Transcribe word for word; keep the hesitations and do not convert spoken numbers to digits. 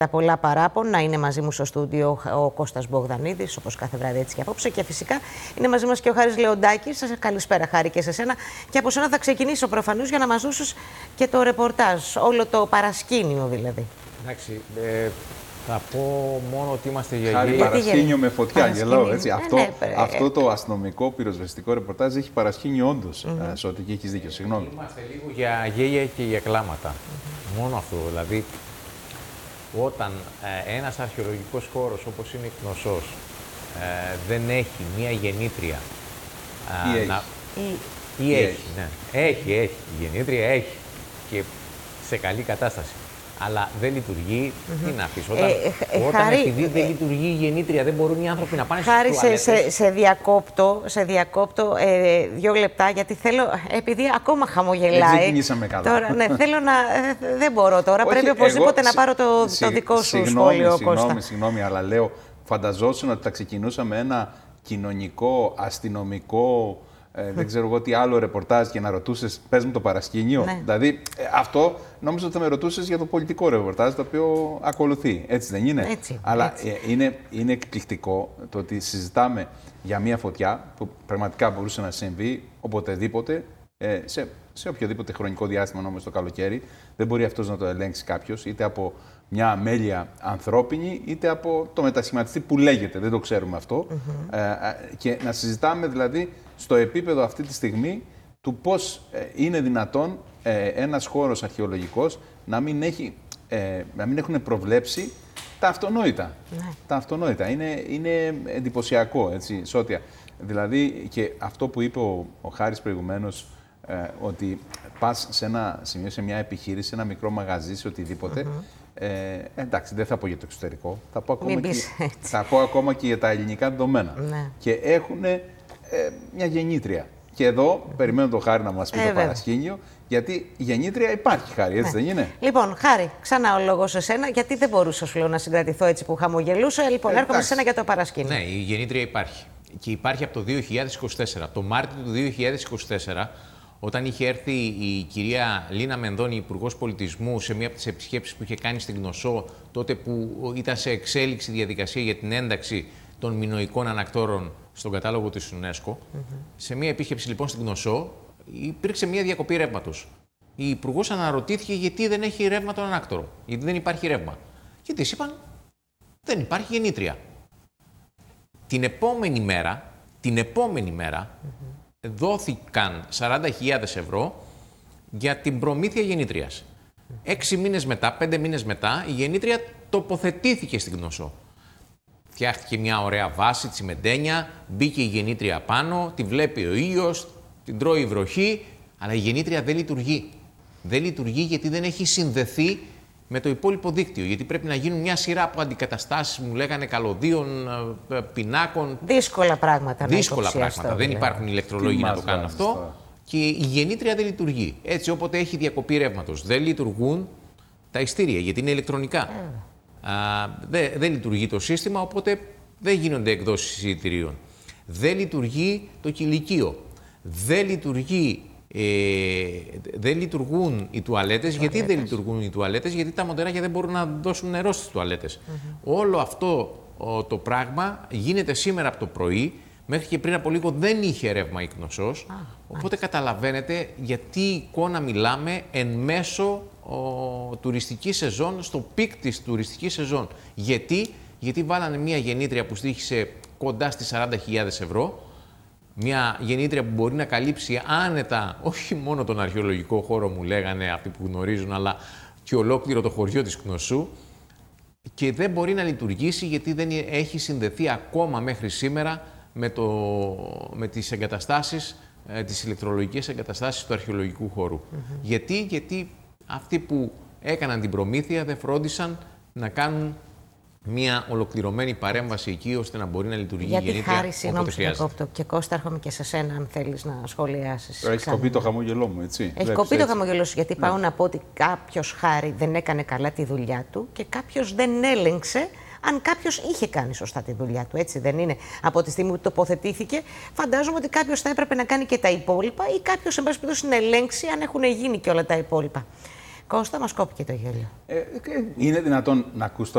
Τα πολλά παράπονα. Είναι μαζί μου στο στούντιο ο Κώστας Μπογδανίδης, όπως κάθε βράδυ έτσι και απόψε. Και φυσικά είναι μαζί μας και ο Χάρης Λεοντάκης. Σας καλησπέρα, Χάρη, και σε σένα. Και από σένα θα ξεκινήσω προφανώς για να μας δώσεις και το ρεπορτάζ, όλο το παρασκήνιο δηλαδή. Εντάξει, ε, θα πω μόνο ότι είμαστε για Χάρη, υγεία. παρασκήνιο με φωτιά, γελάω έτσι. Ε, αυτό, ναι, αυτό το αστυνομικό πυροσβεστικό ρεπορτάζ έχει παρασκήνιο όντως, mm-hmm. σε ό,τι και έχεις δίκιο, συγγνώμη. Είμαστε λίγο για γέλια και για κλάματα. Mm-hmm. Μόνο αυτό, δηλαδή. Όταν ε, ένας αρχαιολογικός χώρος όπως είναι η Κνωσσός ε, δεν έχει μία γεννήτρια ή έχει, να... ή... ή ή έχει, έχει. Ναι. έχει, έχει, η γεννήτρια έχει και σε καλή κατάσταση. Αλλά δεν λειτουργεί, mm-hmm. τι να πεις, όταν, ε, ε, όταν Χάρη, επειδή δεν ε, λειτουργεί η γεννήτρια δεν μπορούν οι άνθρωποι να πάνε Χάρη, στις τουαλέτες. σε, σε διακόπτω, σε διακόπτω ε, δύο λεπτά, γιατί θέλω, επειδή ακόμα χαμογελάει. Δεν ξεκινήσαμε καλά. Τώρα, ναι, θέλω να, ε, δεν μπορώ τώρα, Όχι, πρέπει οπωσδήποτε εγώ, να πάρω το, σι, το δικό σου συγγνώμη, σχόλιο, συγγνώμη, Κώστα. Συγγνώμη, συγγνώμη, αλλά λέω, φανταζόσουν ότι θα ξεκινούσαμε ένα κοινωνικό, αστυνομικό, Ε, δεν ξέρω εγώ τι άλλο ρεπορτάζ και να ρωτούσες, πες μου το παρασκήνιο. Ναι. Δηλαδή, ε, αυτό νόμιζα ότι θα με ρωτούσες για το πολιτικό ρεπορτάζ, το οποίο ακολουθεί. Έτσι δεν είναι? Έτσι, Αλλά έτσι. Ε, είναι, είναι εκπληκτικό το ότι συζητάμε για μια φωτιά που πραγματικά μπορούσε να συμβεί οποτεδήποτε, ε, σε, σε οποιοδήποτε χρονικό διάστημα, νόμιζα το καλοκαίρι. Δεν μπορεί αυτός να το ελέγξει κάποιος, είτε από μια αμέλεια ανθρώπινη, είτε από το μετασχηματιστή που λέγεται. Δεν το ξέρουμε αυτό. Mm-hmm. Ε, και να συζητάμε δηλαδή στο επίπεδο αυτή τη στιγμή του πώς ε, είναι δυνατόν ε, ένας χώρος αρχαιολογικός να μην, έχει, ε, να μην έχουν προβλέψει τα αυτονόητα. Ναι. Τα αυτονόητα. Είναι, είναι εντυπωσιακό, έτσι, Σώτια. Δηλαδή, και αυτό που είπε ο, ο Χάρης προηγουμένως, ε, ότι πας σε ένα σημείο, σε μια επιχείρηση, σε ένα μικρό μαγαζί, σε οτιδήποτε, mm-hmm. ε, εντάξει, δεν θα πω για το εξωτερικό, θα πω ακόμα, και, θα πω ακόμα και για τα ελληνικά δεδομένα. Ναι. Και έχουν ε, μια γεννήτρια. Και εδώ mm-hmm. περιμένω τον Χάρη να μας πει ε, το παρασκήνιο, γιατί η γεννήτρια υπάρχει, Χάρη, έτσι ναι. δεν είναι? Λοιπόν, Χάρη, ξανά ο λόγος σε σένα, γιατί δεν μπορούσα σου λέω να συγκρατηθώ έτσι που χαμογελούσα. Λοιπόν, ε, έρχομαι σε σένα για το παρασκήνιο. Ναι, η γεννήτρια υπάρχει. Και υπάρχει από το δύο χιλιάδες είκοσι τέσσερα. Το Μάρτιο του δύο χιλιάδες είκοσι τέσσερα, όταν είχε έρθει η κυρία Λίνα Μενδώνη, Υπουργός Πολιτισμού, σε μία από τις επισκέψεις που είχε κάνει στην Κνωσσό, τότε που ήταν σε εξέλιξη διαδικασία για την ένταξη των μινωικών ανακτόρων στον κατάλογο της UNESCO, mm-hmm. σε μία επίσκεψη λοιπόν στην Κνωσσό, υπήρξε μία διακοπή ρεύματος. Η Υπουργός αναρωτήθηκε γιατί δεν έχει ρεύμα τον ανάκτορο, γιατί δεν υπάρχει ρεύμα. Και της είπαν, δεν υπάρχει γεννήτρια. Την επόμενη μέρα, την επόμενη μέρα, mm-hmm. δόθηκαν σαράντα χιλιάδες ευρώ για την προμήθεια γεννήτριας. Mm-hmm. Έξι μήνες μετά, πέντε μήνες μετά, η γεννήτρια τοποθετήθηκε στην Κνωσσό. Φτιάχτηκε μια ωραία βάση, τσιμεντένια, μπήκε η γεννήτρια πάνω, τη βλέπει ο ήλιος, την τρώει η βροχή, αλλά η γεννήτρια δεν λειτουργεί. Δεν λειτουργεί γιατί δεν έχει συνδεθεί με το υπόλοιπο δίκτυο. Γιατί πρέπει να γίνουν μια σειρά από αντικαταστάσεις, μου λέγανε, καλωδίων, πινάκων. Δύσκολα πράγματα. Δύσκολα πράγματα. Αυτό, δεν υπάρχουν ηλεκτρολόγοι να το κάνουν αυτό. Τώρα. Και η γεννήτρια δεν λειτουργεί. Έτσι, όποτε έχει διακοπή ρεύματος, δεν λειτουργούν τα ειστήρια, γιατί είναι ηλεκτρονικά. Mm. Α, δεν, δεν λειτουργεί το σύστημα, οπότε δεν γίνονται εκδόσεις εισιτηρίων. Δεν λειτουργεί το κηλικείο. Δεν λειτουργεί. Ε, δεν λειτουργούν οι τουαλέτες. Γιατί δεν λειτουργούν οι τουαλέτες? Γιατί τα μοντέρακια δεν μπορούν να δώσουν νερό στις τουαλέτες. Mm-hmm. Όλο αυτό ο, το πράγμα γίνεται σήμερα από το πρωί. Μέχρι και πριν από λίγο δεν είχε ρεύμα η Κνωσσός. Ah, οπότε nice. Καταλαβαίνετε γιατί εικόνα μιλάμε εν μέσω ο, τουριστική σεζόν, στο πικ της τουριστικής σεζόν. Γιατί, γιατί βάλανε μια γεννήτρια που στοίχησε κοντά στις σαράντα χιλιάδες ευρώ. Μια γεννήτρια που μπορεί να καλύψει άνετα όχι μόνο τον αρχαιολογικό χώρο, μου λέγανε αυτοί που γνωρίζουν, αλλά και ολόκληρο το χωριό της Κνωσσού, και δεν μπορεί να λειτουργήσει γιατί δεν έχει συνδεθεί ακόμα μέχρι σήμερα με, το, με τις εγκαταστάσεις, ε, τις ηλεκτρολογικές εγκαταστάσεις του αρχαιολογικού χώρου. Mm-hmm. Γιατί, γιατί αυτοί που έκαναν την προμήθεια δεν φρόντισαν να κάνουν μια ολοκληρωμένη παρέμβαση εκεί, ώστε να μπορεί να λειτουργεί η γεννήτρια. Χάρη, συγγνώμη, κόπτω. Και Κώστα, έρχομαι και σε σένα, αν θέλεις να σχολιάσεις. Τώρα έχει κοπεί το χαμόγελό μου, έτσι. Έχει Βλέπεις, κοπεί έτσι. το χαμόγελό σου, γιατί ναι. πάω να πω ότι κάποιος, Χάρη, δεν έκανε καλά τη δουλειά του και κάποιος δεν έλεγξε αν κάποιος είχε κάνει σωστά τη δουλειά του. Έτσι δεν είναι? Από τη στιγμή που τοποθετήθηκε, φαντάζομαι ότι κάποιος θα έπρεπε να κάνει και τα υπόλοιπα ή κάποιος, εν πάση περιπτώσει, να ελέγξει αν έχουν γίνει και όλα τα υπόλοιπα. Κώστα, μας κόπηκε το γέλιο. Ε, είναι δυνατόν να ακούς